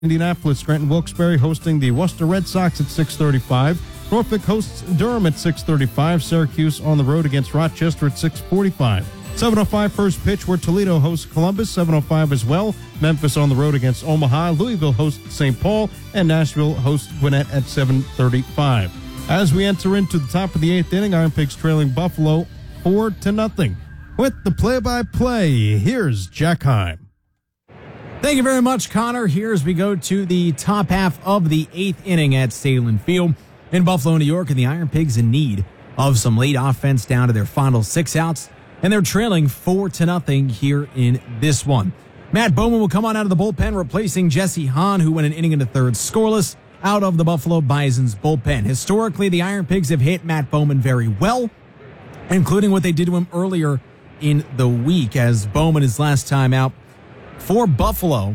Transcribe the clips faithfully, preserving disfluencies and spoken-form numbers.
Indianapolis, Scranton Wilkes-Barre hosting the Worcester Red Sox at six thirty-five. Norfolk hosts Durham at six thirty-five. Syracuse on the road against Rochester at six forty-five. seven oh five first pitch where Toledo hosts Columbus, seven oh five as well. Memphis on the road against Omaha. Louisville hosts Saint Paul, and Nashville hosts Gwinnett at seven thirty-five. As we enter into the top of the eighth inning, Iron Pigs trailing Buffalo four to nothing. With the play-by-play, here's Jack Heim. Thank you very much, Connor. Here as we go to the top half of the eighth inning at Salem Field in Buffalo, New York, and the Iron Pigs in need of some late offense down to their final six outs, and they're trailing four to nothing here in this one. Matt Bowman will come on out of the bullpen, replacing Jesse Hahn, who went an inning into third scoreless out of the Buffalo Bison's bullpen. Historically, the Iron Pigs have hit Matt Bowman very well, including what they did to him earlier in the week, as Bowman, his last time out for Buffalo,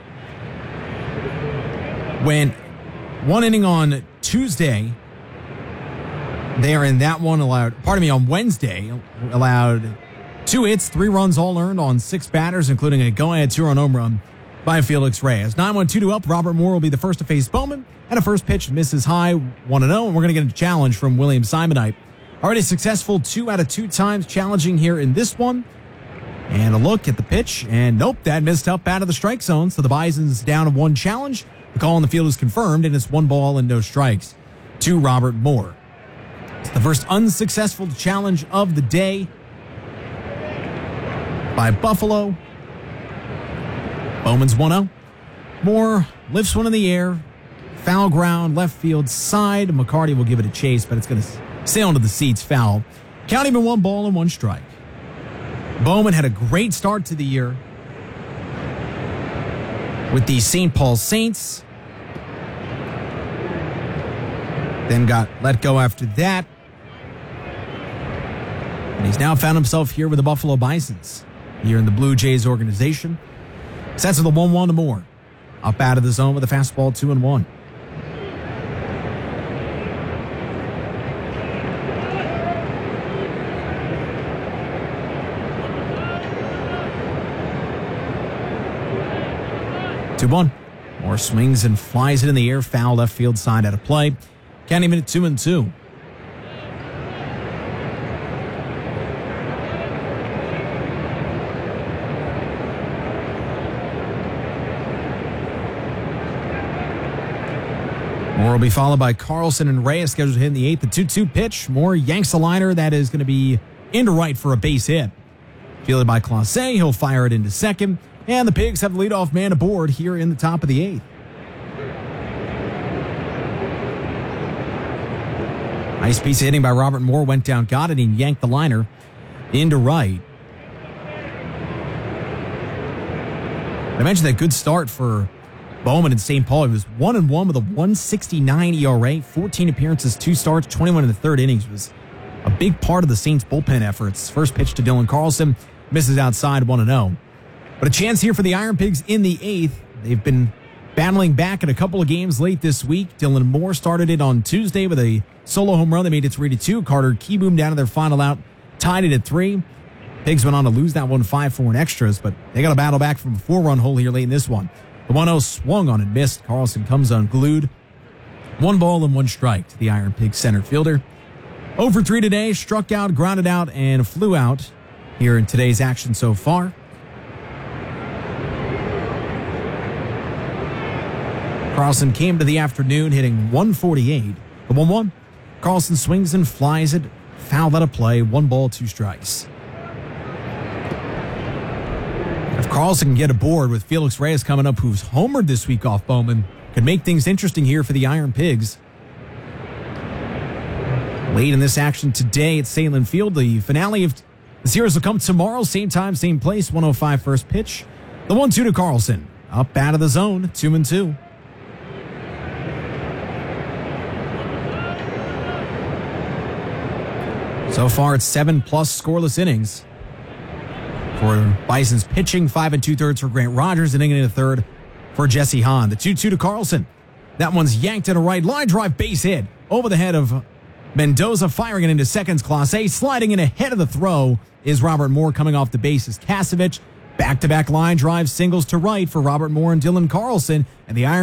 went one inning on Tuesday. They are in that one allowed, pardon me, on Wednesday, allowed two hits, three runs all earned on six batters, including a go-ahead two-run home run by Felix Reyes. nine one two to up. Robert Moore will be the first to face Bowman. And a first pitch misses high, one and oh, and we're going to get a challenge from William Simonite. Already successful two out of two times challenging here in this one. And a look at the pitch, and nope, that missed up out of the strike zone. So the Bison's down to one challenge. The call on the field is confirmed, and it's one ball and no strikes to Robert Moore. It's the first unsuccessful challenge of the day by Buffalo. Bowman's one oh. Moore lifts one in the air. Foul ground, left field side. McCarty will give it a chase, but it's going to sail into the seats, foul. Count even one ball and one strike. Bowman had a great start to the year with the Saint Paul Saints. Then got let go after that. And he's now found himself here with the Buffalo Bisons, here in the Blue Jays organization. Sets with a one one to Moore. Up out of the zone with a fastball, two and one. two one. Moore swings and flies it in the air. Foul left field side out of play. Counting him at two and two. Moore will be followed by Carlson and Reyes, scheduled to hit in the eighth. The two two pitch. Moore yanks a liner that is going to be into right for a base hit. Fielded by Clase. He'll fire it into second. And the Pigs have the leadoff man aboard here in the top of the eighth. Nice piece of hitting by Robert Moore. Went down, got it, and yanked the liner into right. I mentioned that good start for Bowman and Saint Paul. He was one and one with a one sixty-nine E R A, fourteen appearances, two starts, twenty-one in the third innings. Was a big part of the Saints' bullpen efforts. First pitch to Dylan Carlson, misses outside, one and oh. But a chance here for the Iron Pigs in the eighth. They've been battling back in a couple of games late this week. Dylan Moore started it on Tuesday with a solo home run that made it three to two. Carter Kieboom down to their final out, tied it at three. Pigs went on to lose that one five four in extras, but they got a battle back from a four-run hole here late in this one. The one oh swung on and missed. Carlson comes unglued. One ball and one strike to the Iron Pigs center fielder. oh for three today, struck out, grounded out, and flew out here in today's action so far. Carlson came to the afternoon hitting one forty-eight. The one one. Carlson swings and flies it. Foul out of play. One ball, two strikes. If Carlson can get aboard with Felix Reyes coming up, who's homered this week off Bowman, could make things interesting here for the Iron Pigs. Late in this action today at Salem Field, the finale of the series will come tomorrow. Same time, same place. one oh five first pitch. The one two to Carlson. Up out of the zone. Two and two. So far, it's seven plus scoreless innings for Bison's pitching. Five and two thirds for Grant Rogers. An inning and a third for Jesse Hahn. The two two to Carlson. That one's yanked in a right line drive base hit over the head of Mendoza, firing it into seconds. Clase sliding in ahead of the throw is Robert Moore. Coming off the base is Kasevich. Back-to-back line drive singles to right for Robert Moore and Dylan Carlson, and the Iron